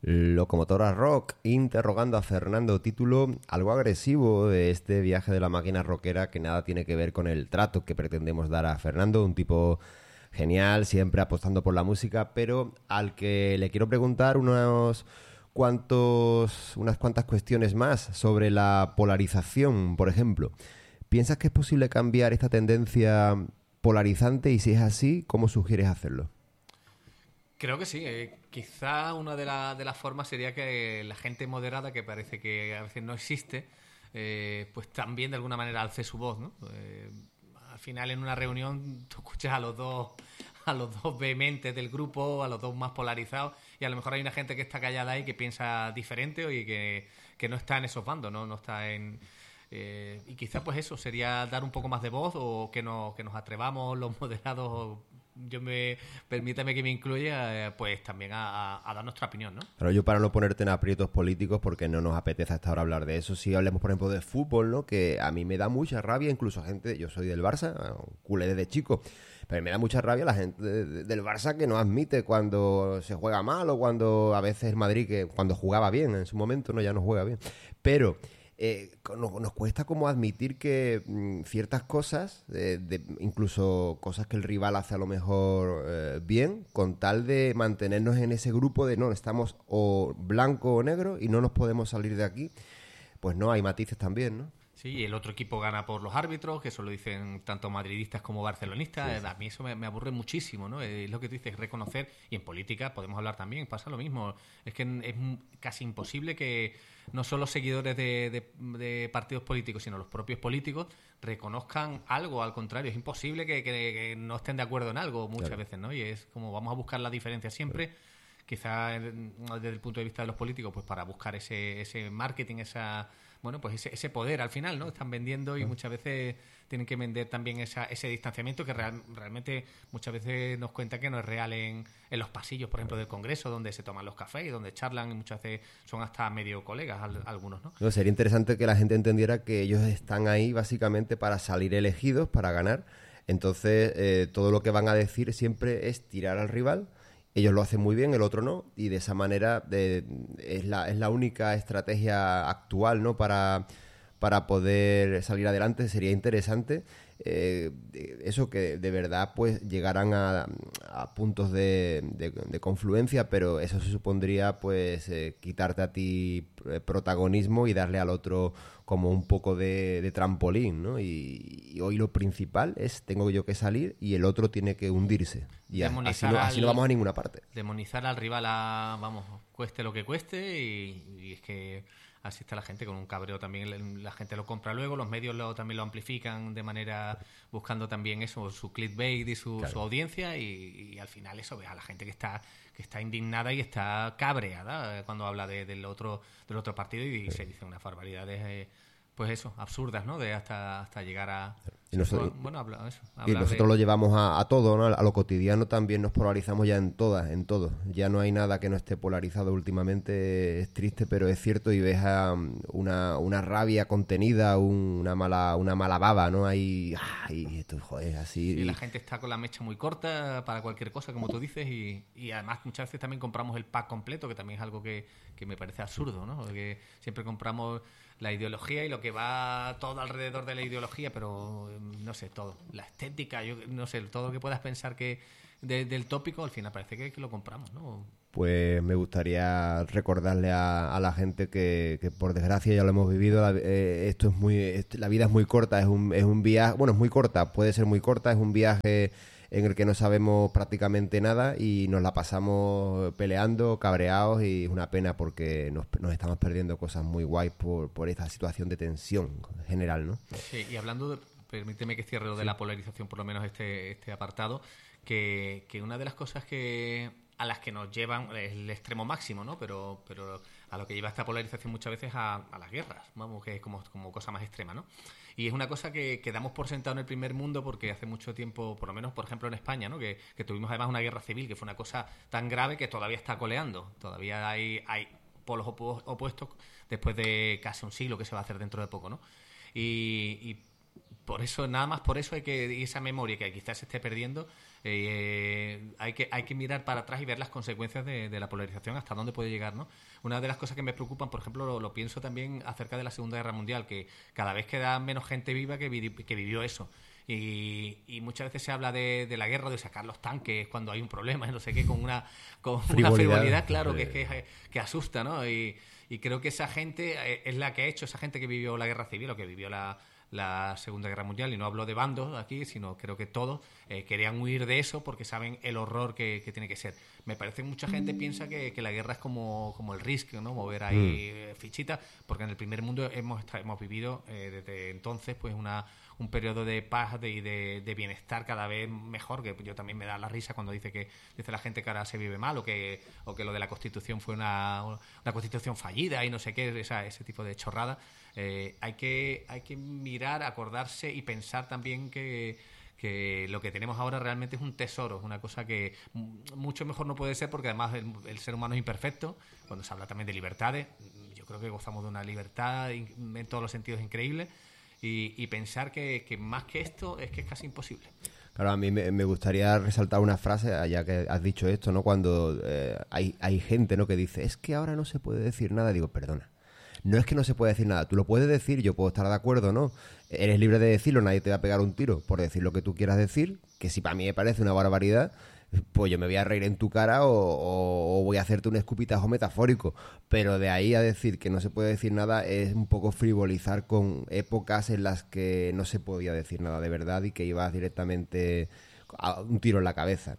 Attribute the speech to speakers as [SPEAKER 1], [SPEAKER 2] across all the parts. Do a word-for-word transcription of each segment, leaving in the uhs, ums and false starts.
[SPEAKER 1] Locomotora Rock, interrogando a Fernando, título algo agresivo de este viaje de la máquina rockera que nada tiene que ver con el trato que pretendemos dar a Fernando, un tipo genial, siempre apostando por la música, pero al que le quiero preguntar unos cuantos, unas cuantas cuestiones más sobre la polarización, por ejemplo. ¿Piensas que es posible cambiar esta tendencia polarizante? Y si es así, ¿cómo sugieres hacerlo?
[SPEAKER 2] Creo que sí. Eh, quizá una de, la, de las formas sería que la gente moderada, que parece que a veces no existe, eh, pues también de alguna manera alce su voz, ¿no? Eh, al final en una reunión tú escuchas a los dos a los dos vehementes del grupo, a los dos más polarizados, y a lo mejor hay una gente que está callada ahí que piensa diferente y que, que no está en esos bandos, no, no está en... Eh, y quizá pues eso sería dar un poco más de voz, o que nos, que nos atrevamos los moderados, yo me permítame que me incluya, eh, pues también a, a, a dar nuestra opinión, ¿no?
[SPEAKER 1] Pero yo, para no ponerte en aprietos políticos, porque no nos apetece hasta ahora hablar de eso, si hablemos por ejemplo de fútbol, ¿no? Que a mí me da mucha rabia, incluso gente, yo soy del Barça, culé desde chico, pero me da mucha rabia la gente de, de, del Barça que no admite cuando se juega mal, o cuando a veces el Madrid, que cuando jugaba bien en su momento, no, ya no juega bien, pero... Eh, nos, nos cuesta como admitir que mmm, ciertas cosas, eh, de, incluso cosas que el rival hace a lo mejor eh, bien, con tal de mantenernos en ese grupo de no, estamos o blanco o negro y no nos podemos salir de aquí, pues no, hay matices también, ¿no?
[SPEAKER 2] Sí, el otro equipo gana por los árbitros, que eso lo dicen tanto madridistas como barcelonistas. Sí, sí. A mí eso me, me aburre muchísimo, ¿no? Es lo que tú dices, reconocer, y en política podemos hablar también, pasa lo mismo. Es que es casi imposible que no solo seguidores de, de, de partidos políticos, sino los propios políticos reconozcan algo, al contrario. Es imposible que, que, que no estén de acuerdo en algo muchas claro. veces, ¿no? Y es como vamos a buscar la diferencia siempre. Claro. Quizá desde el punto de vista de los políticos, pues para buscar ese, ese marketing, esa... bueno, pues ese, ese poder al final, ¿no? Están vendiendo, y muchas veces tienen que vender también esa, ese distanciamiento que real, realmente muchas veces nos cuentan que no es real en, en los pasillos, por ejemplo, del Congreso, donde se toman los cafés y donde charlan, y muchas veces son hasta medio colegas al, algunos, ¿no?
[SPEAKER 1] No, sería interesante que la gente entendiera que ellos están ahí básicamente para salir elegidos, para ganar. Entonces, eh, todo lo que van a decir siempre es tirar al rival. Ellos lo hacen muy bien, el otro no, y de esa manera de, es, la, es la única estrategia actual, ¿no? Para, para poder salir adelante. Sería interesante eh, eso, que de verdad pues llegaran a, a puntos de, de, de confluencia, pero eso se supondría pues eh, quitarte a ti protagonismo y darle al otro como un poco de, de trampolín, ¿no? Y, y hoy lo principal es tengo yo que salir y el otro tiene que hundirse. Y así no, así no vamos a ninguna parte.
[SPEAKER 2] Demonizar al rival a, vamos, cueste lo que cueste, y, y es que así está la gente, con un cabreo también. La gente lo compra luego, los medios lo, también lo amplifican de manera, buscando también eso, su clickbait y su, claro. su audiencia, y, y al final eso, ve a la gente que está que está indignada y está cabreada cuando habla de, del otro del otro partido, y sí. se dicen unas barbaridades, eh, pues eso, absurdas, ¿no? De hasta hasta llegar a...
[SPEAKER 1] Y nosotros,
[SPEAKER 2] bueno, habla, eso,
[SPEAKER 1] y nosotros de... lo llevamos a, a todo, ¿no? A lo cotidiano también nos polarizamos ya en todas, en todo. Ya no hay nada que no esté polarizado últimamente. Es triste, pero es cierto, y ves a una, una rabia contenida, un, una mala una mala baba, ¿no? Hay... Ay, esto, joder, así...
[SPEAKER 2] Sí, y la gente está con la mecha muy corta para cualquier cosa, como tú dices, y, y además muchas veces también compramos el pack completo, que también es algo que, que me parece absurdo, ¿no? Que siempre compramos la ideología y lo que va todo alrededor de la ideología, pero no sé, todo, la estética, yo no sé, todo lo que puedas pensar que de, del tópico, al final parece que, que lo compramos, ¿no?
[SPEAKER 1] Pues me gustaría recordarle a, a la gente que, que por desgracia ya lo hemos vivido, la, eh, esto es muy, esto, la vida es muy corta, es un, es un viaje, bueno, es muy corta, puede ser muy corta, es un viaje en el que no sabemos prácticamente nada y nos la pasamos peleando, cabreados, y es una pena porque nos, nos estamos perdiendo cosas muy guays por, por esta situación de tensión general, ¿no?
[SPEAKER 2] Sí, y hablando de, permíteme que cierre lo de sí. la polarización, por lo menos este, este apartado, que, que una de las cosas que a las que nos llevan es el extremo máximo, ¿no? Pero, pero a lo que lleva esta polarización muchas veces a, a las guerras, vamos, que es como, como cosa más extrema, ¿no? Y es una cosa que, que damos por sentado en el primer mundo, porque hace mucho tiempo, por lo menos, por ejemplo, en España, ¿no? Que, que tuvimos además una guerra civil, que fue una cosa tan grave que todavía está coleando. Todavía hay, hay polos opu- opuestos después de casi un siglo, que se va a hacer dentro de poco, ¿no? Y, y por eso, nada más por eso hay que, y esa memoria que quizás se esté perdiendo, Eh, hay que hay que mirar para atrás y ver las consecuencias de, de la polarización, hasta dónde puede llegar, ¿no? Una de las cosas que me preocupan, por ejemplo, lo, lo pienso también acerca de la Segunda Guerra Mundial, que cada vez queda menos gente viva que, vi, que vivió eso. Y, y muchas veces se habla de, de la guerra, de sacar los tanques cuando hay un problema, no sé qué, con una, con frivolidad. una frivolidad, claro, que es que, que asusta, ¿no? Y, y creo que esa gente es la que ha hecho, esa gente que vivió la guerra civil o que vivió la, la Segunda Guerra Mundial, y no hablo de bandos aquí, sino creo que todos eh, querían huir de eso porque saben el horror que, que tiene que ser. Me parece que mucha gente piensa que, que la guerra es como, como el Risk, ¿no? Mover ahí mm. fichitas, porque en el primer mundo hemos, hemos vivido eh, desde entonces pues una un periodo de paz y de, de bienestar cada vez mejor, que yo también me da la risa cuando dice que dice la gente que ahora se vive mal, o que o que lo de la Constitución fue una, una Constitución fallida y no sé qué, esa, ese tipo de chorrada. Eh, hay que hay que mirar, acordarse y pensar también que que lo que tenemos ahora realmente es un tesoro, es una cosa que mucho mejor no puede ser, porque además el, el ser humano es imperfecto. Cuando se habla también de libertades, yo creo que gozamos de una libertad en todos los sentidos increíble. Y, y pensar que, que más que esto es que es casi imposible.
[SPEAKER 1] Claro, a mí me, me gustaría resaltar una frase, ya que has dicho esto, ¿no? Cuando eh, hay, hay gente, ¿no?, que dice, es que ahora no se puede decir nada. Digo, perdona, no es que no se puede decir nada, tú lo puedes decir, yo puedo estar de acuerdo, ¿no? Eres libre de decirlo, nadie te va a pegar un tiro por decir lo que tú quieras decir, que si para mí me parece una barbaridad, pues yo me voy a reír en tu cara o, o, o voy a hacerte un escupitajo metafórico. Pero de ahí a decir que no se puede decir nada es un poco frivolizar con épocas en las que no se podía decir nada de verdad y que ibas directamente a un tiro en la cabeza.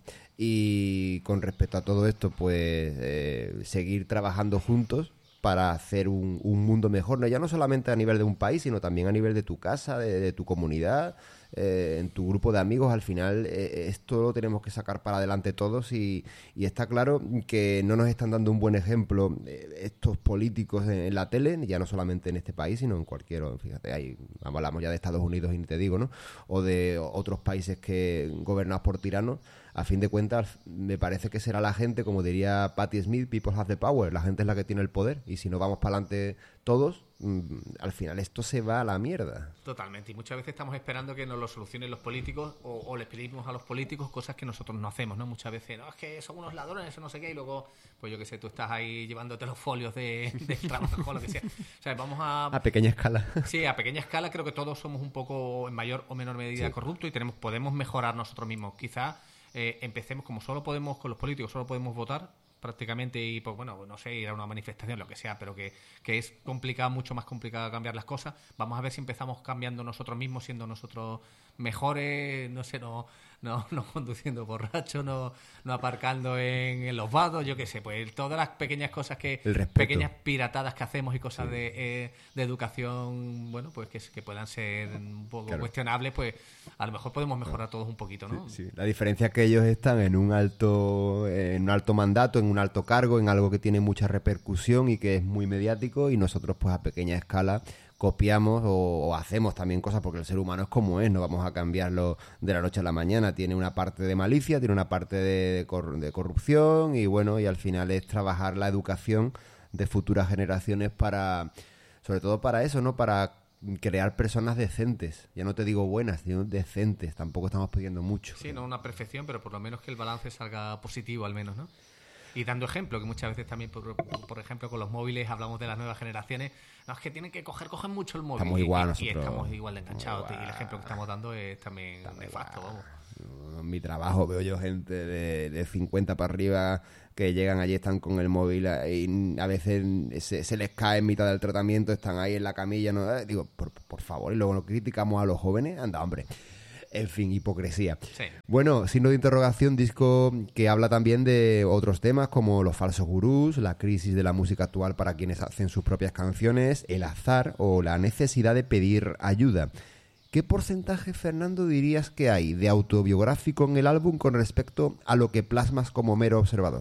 [SPEAKER 1] Y con respecto a todo esto, pues eh, seguir trabajando juntos para hacer un, un mundo mejor, ¿no? Ya no solamente a nivel de un país, sino también a nivel de tu casa, de, de tu comunidad, eh, en tu grupo de amigos. Al final eh, esto lo tenemos que sacar para adelante todos, y, y está claro que no nos están dando un buen ejemplo eh, estos políticos en, en la tele, ya no solamente en este país, sino en cualquier, fíjate, ahí hablamos ya de Estados Unidos y ni te digo, ¿no? O de otros países que gobernados por tiranos. A fin de cuentas, me parece que será la gente, como diría Patti Smith, people have the power, la gente es la que tiene el poder, y si no vamos para adelante todos, mmm, al final esto se va a la mierda.
[SPEAKER 2] Totalmente, y muchas veces estamos esperando que nos lo solucionen los políticos, o, o les pedimos a los políticos cosas que nosotros no hacemos, ¿no? Muchas veces, no, es que son unos ladrones, eso no sé qué, y luego, pues yo qué sé, tú estás ahí llevándote los folios de, del trabajo, lo que sea. O sea, vamos a...
[SPEAKER 1] A pequeña escala.
[SPEAKER 2] Sí, a pequeña escala creo que todos somos un poco, en mayor o menor medida, sí, corruptos, y tenemos podemos mejorar nosotros mismos. Quizás Eh, empecemos, como solo podemos, con los políticos solo podemos votar prácticamente, y pues bueno, no sé, ir a una manifestación, lo que sea, pero que, que es complicado, mucho más complicado cambiar las cosas. Vamos a ver si empezamos cambiando nosotros mismos, siendo nosotros mejores, no sé, no, no, no conduciendo borracho, no, no aparcando en, en los vados, yo qué sé, pues todas las pequeñas cosas que, pequeñas piratadas que hacemos y cosas sí. de, eh, de educación, bueno, pues que, que puedan ser un poco claro. cuestionables, pues a lo mejor podemos mejorar todos un poquito, ¿no?
[SPEAKER 1] Sí, sí. La diferencia es que ellos están en un alto, en un alto mandato, en un alto cargo, en algo que tiene mucha repercusión y que es muy mediático, y nosotros pues a pequeña escala copiamos o, o hacemos también cosas, porque el ser humano es como es, no vamos a cambiarlo de la noche a la mañana. Tiene una parte de malicia, tiene una parte de, cor- de corrupción, y bueno, y al final es trabajar la educación de futuras generaciones para, sobre todo para eso, ¿no? Para crear personas decentes. Ya no te digo buenas, sino decentes. Tampoco estamos pidiendo mucho.
[SPEAKER 2] Sí, no una perfección, pero por lo menos que el balance salga positivo al menos, ¿no? Y dando ejemplo, que muchas veces también, por, por ejemplo, con los móviles hablamos de las nuevas generaciones. No, es que tienen que coger, cogen mucho el móvil.
[SPEAKER 1] Estamos igual
[SPEAKER 2] y,
[SPEAKER 1] nosotros.
[SPEAKER 2] Y estamos igual de enganchados. Y el ejemplo que estamos dando es también nefasto, vamos.
[SPEAKER 1] En mi trabajo veo yo gente de, de cincuenta para arriba que llegan allí, están con el móvil y a veces se, se les cae en mitad del tratamiento, están ahí en la camilla, ¿no? Digo, por, por favor, y luego lo criticamos a los jóvenes, anda, hombre. En fin, hipocresía. Sí. Bueno, signo de interrogación, disco que habla también de otros temas como los falsos gurús, la crisis de la música actual para quienes hacen sus propias canciones, el azar o la necesidad de pedir ayuda. ¿Qué porcentaje, Fernando, dirías que hay de autobiográfico en el álbum con respecto a lo que plasmas como mero observador?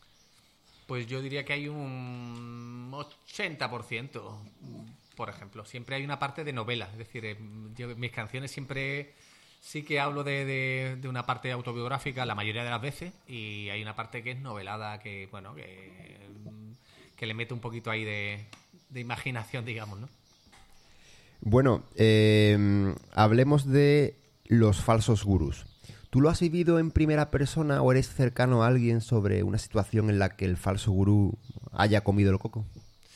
[SPEAKER 2] Pues yo diría que hay un ochenta por ciento, por ejemplo. Siempre hay una parte de novela, es decir, yo, mis canciones siempre... Sí que hablo de, de, de una parte autobiográfica la mayoría de las veces, y hay una parte que es novelada, que bueno, que, que le mete un poquito ahí de, de imaginación, digamos, ¿no?
[SPEAKER 1] Bueno, eh, hablemos de los falsos gurús. ¿Tú lo has vivido en primera persona o eres cercano a alguien sobre una situación en la que el falso gurú haya comido el coco?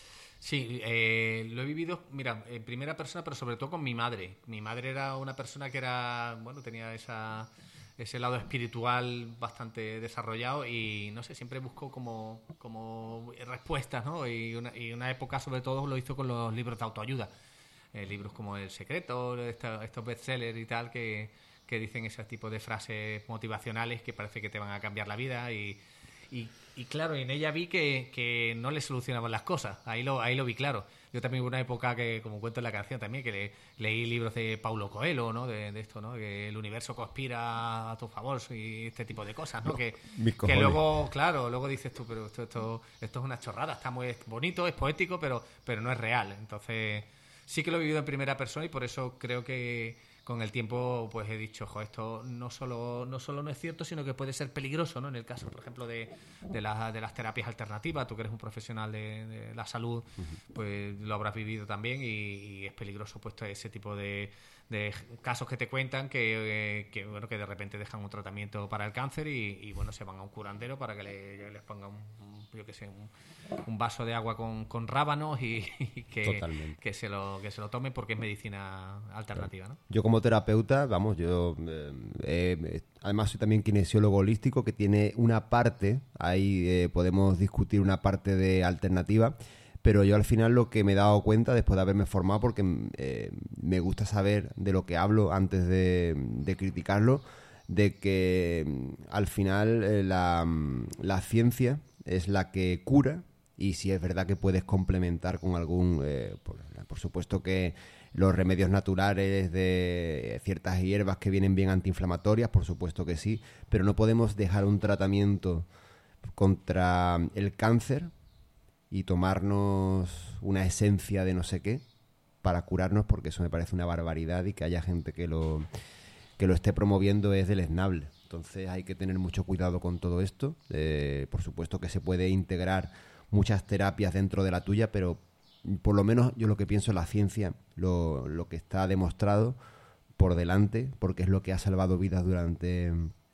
[SPEAKER 2] Sí, eh, lo he vivido, mira, en primera persona, pero sobre todo con mi madre. Mi madre era una persona que era, bueno, tenía esa, ese lado espiritual bastante desarrollado y, no sé, siempre buscó como, como respuestas, ¿no? Y una, y una época, sobre todo, lo hizo con los libros de autoayuda. Eh, libros como El Secreto, estos, estos bestsellers y tal, que, que dicen ese tipo de frases motivacionales que parece que te van a cambiar la vida y... Y, y claro, en ella vi que, que no le solucionaban las cosas. Ahí lo, ahí lo vi claro. Yo también hubo una época que, como cuento en la canción también, que le, leí libros de Paulo Coelho, ¿no? De, de esto, ¿no? Que el universo conspira a tu favor y este tipo de cosas, ¿no? Que, que luego, claro, luego dices tú, pero esto, esto, esto es una chorrada, está muy bonito, es poético, pero, pero no es real. Entonces, sí que lo he vivido en primera persona y por eso creo que con el tiempo pues he dicho, jo, esto no solo no solo no es cierto, sino que puede ser peligroso, ¿no? En el caso, por ejemplo, de, de, la, de las terapias alternativas, tú que eres un profesional de, de la salud, pues lo habrás vivido también y, y es peligroso pues ese tipo de, de casos que te cuentan que, eh, que, bueno, que de repente dejan un tratamiento para el cáncer y, y bueno, se van a un curandero para que le, les ponga un, un yo qué sé, un, un vaso de agua con, con rábanos y, y que, que, se lo, que se lo tomen porque es medicina alternativa, ¿no?
[SPEAKER 1] Yo como terapeuta, vamos, yo eh, eh, además soy también kinesiólogo holístico que tiene una parte, ahí eh, podemos discutir una parte de alternativa, pero yo al final lo que me he dado cuenta después de haberme formado, porque eh, me gusta saber de lo que hablo antes de, de criticarlo, de que al final eh, la, la ciencia es la que cura y si es verdad que puedes complementar con algún, eh, por, por supuesto que los remedios naturales de ciertas hierbas que vienen bien antiinflamatorias, por supuesto que sí, pero no podemos dejar un tratamiento contra el cáncer y tomarnos una esencia de no sé qué para curarnos, porque eso me parece una barbaridad y que haya gente que lo, que lo esté promoviendo es deleznable. Entonces hay que tener mucho cuidado con todo esto. Eh, por supuesto que se puede integrar muchas terapias dentro de la tuya, pero por lo menos yo lo que pienso es la ciencia, lo, lo que está demostrado por delante, porque es lo que ha salvado vidas durante,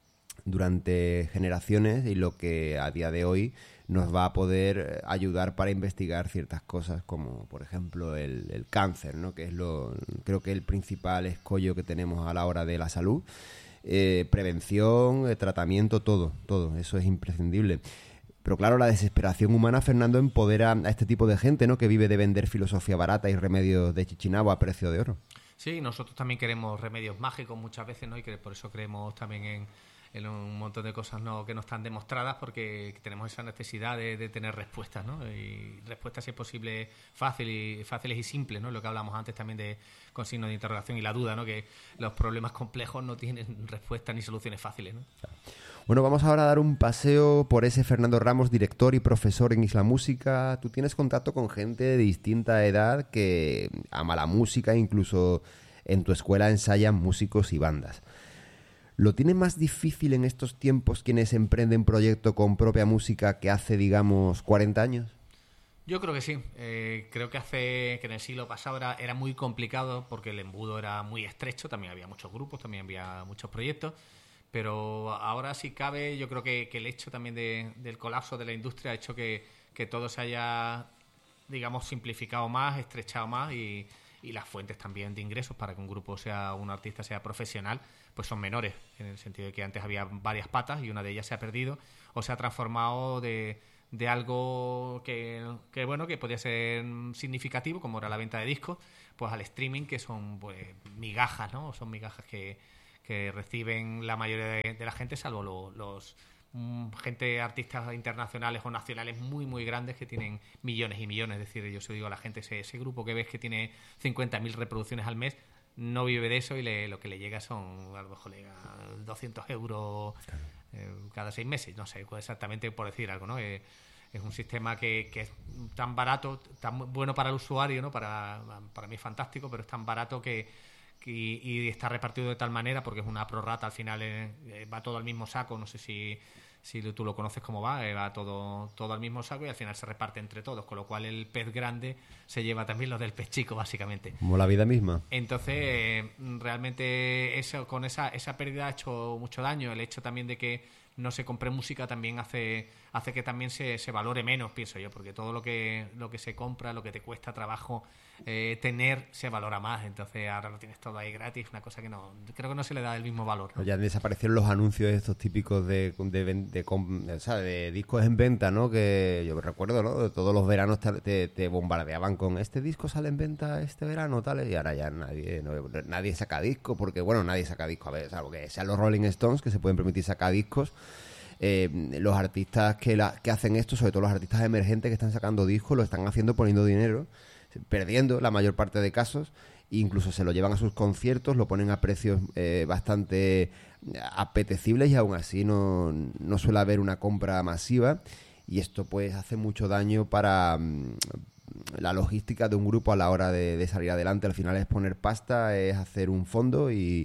[SPEAKER 1] durante generaciones y lo que a día de hoy nos va a poder ayudar para investigar ciertas cosas como, por ejemplo, el, el cáncer, ¿no? Que es lo, creo que el principal escollo que tenemos a la hora de la salud. Eh, prevención, eh, tratamiento, todo, todo, eso es imprescindible. Pero claro, la desesperación humana, Fernando, empodera a este tipo de gente, ¿no? Que vive de vender filosofía barata y remedios de chichinabo a precio de oro.
[SPEAKER 2] Sí, nosotros también queremos remedios mágicos muchas veces, ¿no? Y que por eso creemos también en, en un montón de cosas no que no están demostradas porque tenemos esa necesidad de, de tener respuestas, ¿no? Y respuestas, si es posible, fácil y, fáciles y simples, ¿no? Lo que hablamos antes también de con signo de interrogación y la duda, ¿no? Que los problemas complejos no tienen respuestas ni soluciones fáciles, ¿no?
[SPEAKER 1] Bueno, vamos ahora a dar un paseo por ese Fernando Ramos, director y profesor en Isla Música. Tú tienes contacto con gente de distinta edad que ama la música, incluso en tu escuela ensayan músicos y bandas. ¿Lo tienen más difícil en estos tiempos quienes emprenden proyecto con propia música que hace, digamos, cuarenta años?
[SPEAKER 2] Yo creo que sí. Eh, creo que hace que en el siglo pasado era, era muy complicado porque el embudo era muy estrecho, también había muchos grupos, también había muchos proyectos. Pero ahora, si cabe, yo creo que, que el hecho también de, del colapso de la industria ha hecho que, que todo se haya, digamos, simplificado más, estrechado más y, y las fuentes también de ingresos para que un grupo sea, un artista sea profesional, pues son menores, en el sentido de que antes había varias patas y una de ellas se ha perdido o se ha transformado de, de algo que, que, bueno, que podía ser significativo, como era la venta de discos, pues al streaming, que son pues migajas, ¿no? Son migajas que que reciben la mayoría de, de la gente, salvo lo, los mm, gente, artistas internacionales o nacionales muy, muy grandes que tienen millones y millones. Es decir, yo se lo digo a la gente, ese, ese grupo que ves que tiene cincuenta mil reproducciones al mes, no vive de eso y le, lo que le llega son, a lo mejor le llega doscientos euros eh, cada seis meses, no sé exactamente por decir algo, ¿no? Eh, es un sistema que, que es tan barato, tan bueno para el usuario, ¿no? Para, para mí es fantástico, pero es tan barato que Y, y está repartido de tal manera porque es una prorrata al final, eh, va todo al mismo saco. No sé si, si tú lo conoces cómo va, eh, va todo, todo al mismo saco y al final se reparte entre todos, con lo cual el pez grande se lleva también lo del pez chico, básicamente.
[SPEAKER 1] Como la vida misma.
[SPEAKER 2] Entonces, eh, realmente eso, con esa, esa pérdida ha hecho mucho daño. El hecho también de que no se compre música también hace hace que también se, se valore menos, pienso yo, porque todo lo que lo que se compra, lo que te cuesta trabajo eh, tener, se valora más. Entonces ahora lo tienes todo ahí gratis, una cosa que no creo que no se le da el mismo valor, ¿no?
[SPEAKER 1] Ya desaparecieron los anuncios estos típicos de de, de, de, de, o sea, de discos en venta, ¿no? Que yo recuerdo, ¿no? De todos los veranos te, te, te bombardeaban con este disco sale en venta este verano, tal, y ahora ya nadie no, nadie saca disco, porque bueno, nadie saca disco, a ver, salvo que sean los Rolling Stones que se pueden permitir sacar discos. Eh, los artistas que, la, que hacen esto, sobre todo los artistas emergentes que están sacando discos, lo están haciendo poniendo dinero, perdiendo la mayor parte de casos, e incluso se lo llevan a sus conciertos, lo ponen a precios eh, bastante apetecibles y aún así no, no suele haber una compra masiva, y esto pues hace mucho daño para um, la logística de un grupo a la hora de, de salir adelante. Al final es poner pasta, es hacer un fondo y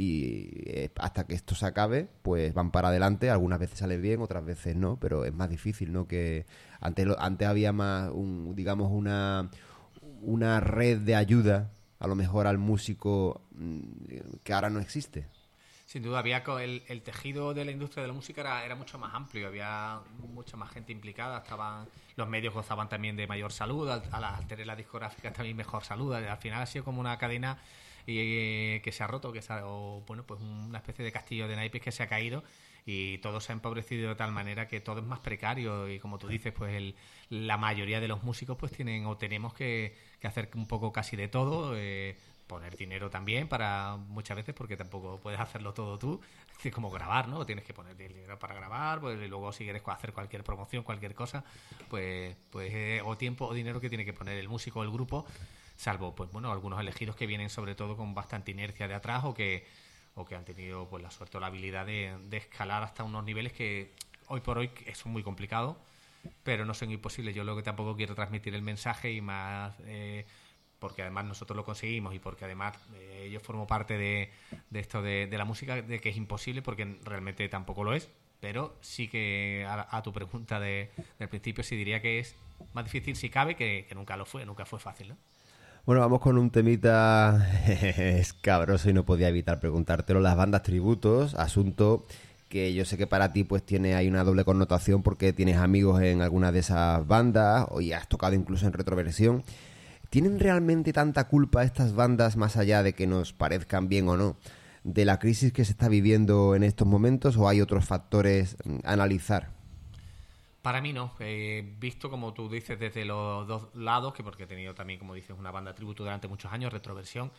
[SPEAKER 1] y eh, hasta que esto se acabe pues van para adelante. Algunas veces sale bien, otras veces no, pero es más difícil, ¿no? Que antes, lo, antes había más un, digamos una una red de ayuda a lo mejor al músico que ahora no existe.
[SPEAKER 2] Sin duda, había el, el tejido de la industria de la música era, era mucho más amplio, había mucha más gente implicada, estaban los medios gozaban también de mayor salud, al, al tener las discográficas también mejor salud. Al final ha sido como una cadena y, eh, que se ha roto, que se ha, o, bueno, pues una especie de castillo de naipes que se ha caído y todo se ha empobrecido de tal manera que todo es más precario y, como tú dices, pues el, la mayoría de los músicos pues tienen o tenemos que, que hacer un poco casi de todo, eh, poner dinero también para muchas veces, porque tampoco puedes hacerlo todo tú, es decir, como grabar, ¿no? Tienes que poner dinero para grabar, pues y luego si quieres hacer cualquier promoción, cualquier cosa, pues pues eh, o tiempo o dinero que tiene que poner el músico o el grupo, salvo pues bueno, algunos elegidos que vienen sobre todo con bastante inercia de atrás o que o que han tenido pues la suerte o la habilidad de, de escalar hasta unos niveles que hoy por hoy son muy complicados, pero no son imposibles. Yo lo que tampoco quiero transmitir el mensaje y más eh, porque además nosotros lo conseguimos y porque además eh, yo formo parte de, de esto de, de la música, de que es imposible, porque realmente tampoco lo es, pero sí que a, a tu pregunta de, del principio sí diría que es más difícil si cabe que, que nunca lo fue, nunca fue fácil, ¿no?
[SPEAKER 1] Bueno, vamos con un temita escabroso y no podía evitar preguntártelo. Las bandas tributos, asunto que yo sé que para ti pues tiene ahí una doble connotación porque tienes amigos en alguna de esas bandas y has tocado incluso en Retroversión. ¿Tienen realmente tanta culpa estas bandas, más allá de que nos parezcan bien o no, de la crisis que se está viviendo en estos momentos, o hay otros factores a analizar?
[SPEAKER 2] Para mí no, eh, visto como tú dices desde los dos lados, que porque he tenido también, como dices, una banda tributo durante muchos años, Retroversión,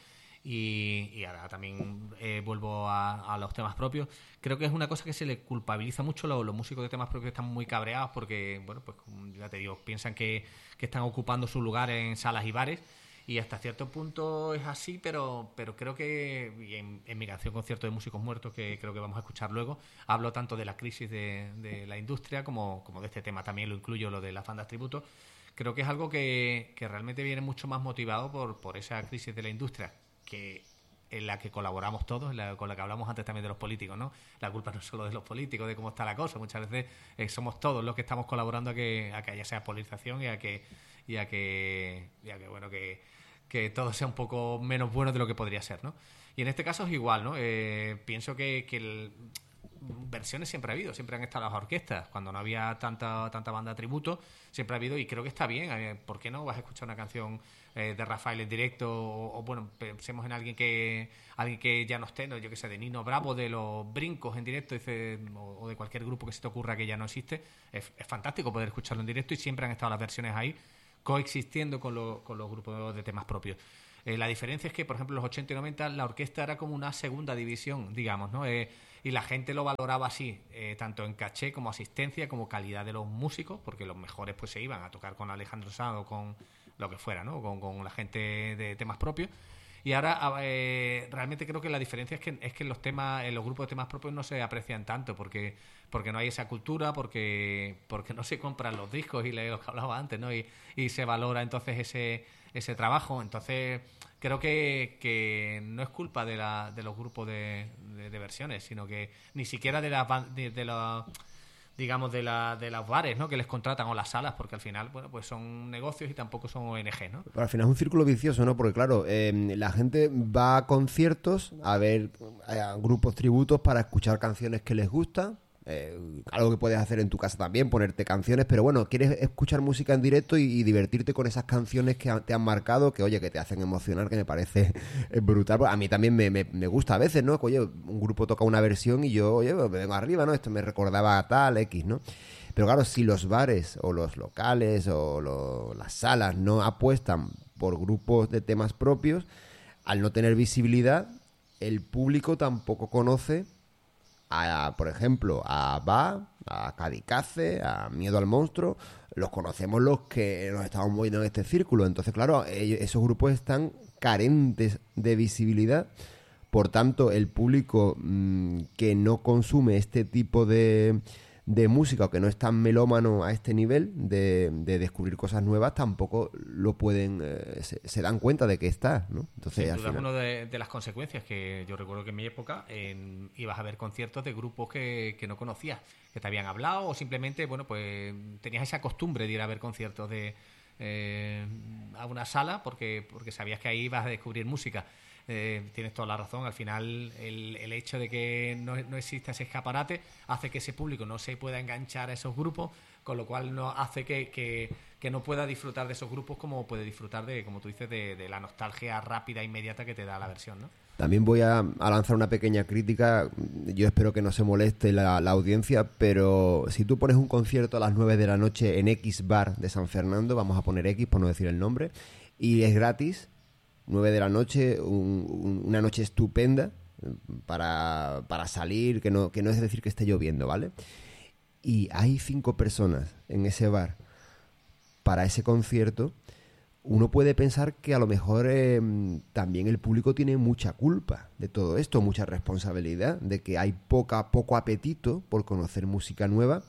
[SPEAKER 2] y, y ahora también eh, vuelvo a, a los temas propios. Creo que es una cosa que se le culpabiliza mucho. Los, los músicos de temas propios están muy cabreados porque, bueno, pues ya te digo, piensan que, que están ocupando su lugar en salas y bares, y hasta cierto punto es así, pero pero creo que y en, en mi canción Concierto de Músicos Muertos, que creo que vamos a escuchar luego, hablo tanto de la crisis de, de la industria como, como de este tema también lo incluyo, lo de las bandas tributo. Creo que es algo que, que realmente viene mucho más motivado por, por esa crisis de la industria, que en la que colaboramos todos, en la, con la que hablamos antes también de los políticos, ¿no? La culpa no es solo de los políticos, de cómo está la cosa. Muchas veces eh, somos todos los que estamos colaborando a que, a que haya esa polarización y a que y a que, y a que bueno, que, que todo sea un poco menos bueno de lo que podría ser, ¿no? Y en este caso es igual, ¿no? Eh, pienso que, que el, versiones siempre ha habido, siempre han estado las orquestas. Cuando no había tanta tanta banda tributo, siempre ha habido, y creo que está bien. Eh, ¿Por qué no vas a escuchar una canción eh, de Rafael en directo? O, o bueno, pensemos en alguien que alguien que ya no esté, ¿no? Yo que sé, de Nino Bravo, de Los Brincos en directo, dice, o, o de cualquier grupo que se te ocurra que ya no existe. Es, es fantástico poder escucharlo en directo, y siempre han estado las versiones ahí coexistiendo con, lo, con los grupos de temas propios. Eh, la diferencia es que, por ejemplo, en los ochenta y noventa la orquesta era como una segunda división, digamos, ¿no? Eh, y la gente lo valoraba así, eh, tanto en caché como asistencia, como calidad de los músicos, porque los mejores pues se iban a tocar con Alejandro Sanz o con lo que fuera, ¿no? Con, con la gente de temas propios. Y ahora eh, realmente creo que la diferencia es que es que los temas, en los grupos de temas propios no se aprecian tanto, porque porque no hay esa cultura, porque porque no se compran los discos y lo que hablaba antes, ¿no? Y, y se valora entonces ese ese trabajo. Entonces creo que, que no es culpa de la de los grupos de, de, de versiones, sino que ni siquiera de la de, de la digamos, de, la, de los bares, ¿no? Que les contratan, o las salas, porque al final, bueno, pues son negocios y tampoco son O N G, ¿no?
[SPEAKER 1] Pero al final es un círculo vicioso, ¿no? Porque claro, eh, la gente va a conciertos a ver a grupos tributos para escuchar canciones que les gustan. Eh, algo que puedes hacer en tu casa también, ponerte canciones, pero bueno, quieres escuchar música en directo y, y divertirte con esas canciones que te han marcado, que oye, que te hacen emocionar, que me parece brutal. A mí también me, me, me gusta a veces, ¿no? Que, oye, un grupo toca una versión y yo, oye, me vengo arriba, ¿no? Esto me recordaba a tal, X, ¿no? Pero claro, si los bares o los locales o lo, las salas no apuestan por grupos de temas propios, al no tener visibilidad, el público tampoco conoce a, por ejemplo, a Ba, a Cadikaze, a Miedo al Monstruo. Los conocemos los que nos estamos moviendo en este círculo. Entonces, claro, ellos, esos grupos están carentes de visibilidad. Por tanto, el público mmm, que no consume este tipo de, de música o que no es tan melómano a este nivel de, de descubrir cosas nuevas, tampoco lo pueden, eh, se, se dan cuenta de que está, ¿no? Entonces,
[SPEAKER 2] Sin
[SPEAKER 1] al
[SPEAKER 2] duda es
[SPEAKER 1] final...
[SPEAKER 2] una de, de las consecuencias que yo recuerdo que en mi época en, ibas a ver conciertos de grupos que, que no conocías, que te habían hablado o simplemente, bueno, pues tenías esa costumbre de ir a ver conciertos de eh, a una sala porque, porque sabías que ahí ibas a descubrir música. Eh, tienes toda la razón, al final el, el hecho de que no, no exista ese escaparate hace que ese público no se pueda enganchar a esos grupos, con lo cual no hace que, que, que no pueda disfrutar de esos grupos como puede disfrutar de, como tú dices, de, de la nostalgia rápida e inmediata que te da la versión, ¿no?
[SPEAKER 1] También voy a, a lanzar una pequeña crítica. Yo espero que no se moleste la, la audiencia, pero si tú pones un concierto a las nueve de la noche en X Bar de San Fernando, vamos a poner X por no decir el nombre, y es gratis, nueve de la noche, un, un, una noche estupenda para, para salir, que no, que no es decir que esté lloviendo, ¿vale? Y hay cinco personas en ese bar para ese concierto. Uno puede pensar que a lo mejor eh, también el público tiene mucha culpa de todo esto, mucha responsabilidad, de que hay poca, poco apetito por conocer música nueva.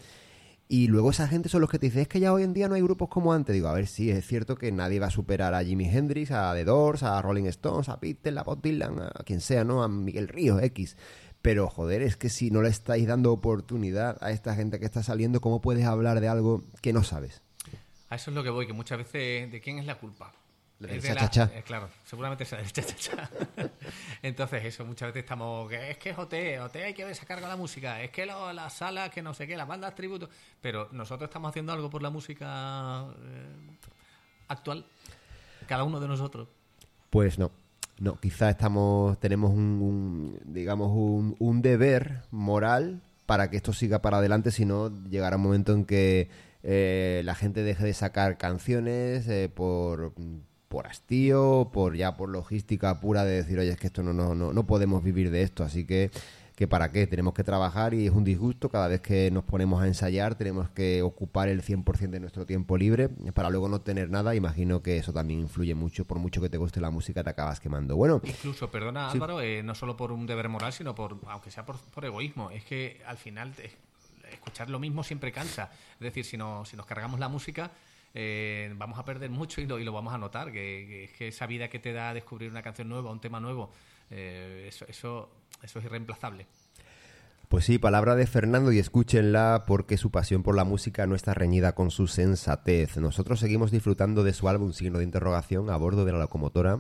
[SPEAKER 1] Y luego esa gente son los que te dicen, es que ya hoy en día no hay grupos como antes. Digo, a ver, sí, es cierto que nadie va a superar a Jimi Hendrix, a The Doors, a Rolling Stones, a Beatles, a Bob Dylan, a quien sea, ¿no? A Miguel Ríos, X. Pero, joder, es que si no le estáis dando oportunidad a esta gente que está saliendo, ¿cómo puedes hablar de algo que no sabes?
[SPEAKER 2] A eso es lo que voy, que muchas veces, ¿de quién es la culpa?
[SPEAKER 1] Del
[SPEAKER 2] Es de la-
[SPEAKER 1] cha-cha-cha.
[SPEAKER 2] eh, claro, seguramente es del cha-cha-cha. Entonces, eso, muchas veces estamos. que Es que es O T, O T hay que sacar con la música. Es que lo- las salas, que no sé qué, las bandas tributo. Pero nosotros estamos haciendo algo por la música eh, actual. Cada uno de nosotros.
[SPEAKER 1] Pues no. No, quizá estamos, tenemos un, un, digamos, un, un deber moral para que esto siga para adelante, si no llegará un momento en que eh, la gente deje de sacar canciones eh, por, por hastío, por ya por logística pura de decir, oye, es que esto no, no, no, no podemos vivir de esto, así que que para qué, tenemos que trabajar y es un disgusto cada vez que nos ponemos a ensayar, tenemos que ocupar el cien por ciento de nuestro tiempo libre para luego no tener nada. Imagino que eso también influye mucho, por mucho que te guste la música te acabas quemando. Bueno,
[SPEAKER 2] Incluso, perdona
[SPEAKER 1] Sí.
[SPEAKER 2] Álvaro, eh, no solo por un deber moral, sino por, aunque sea por, por egoísmo, es que al final te- escuchar lo mismo siempre cansa. Es decir, si, no, si nos cargamos la música, eh, vamos a perder mucho y lo, y lo vamos a notar, que, que es que esa vida que te da descubrir una canción nueva, un tema nuevo, eh, eso, eso, eso es irreemplazable.
[SPEAKER 1] pues sí, palabra de Fernando y escúchenla porque su pasión por la música no está reñida con su sensatez. Nosotros seguimos disfrutando de su álbum Signo de Interrogación a bordo de la locomotora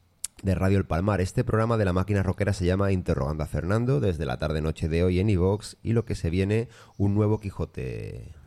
[SPEAKER 1] de Radio El Palmar. Este programa de la máquina rockera se llama Interrogando a Fernando desde la tarde-noche de hoy en iVox y lo que se viene, un nuevo Quijote.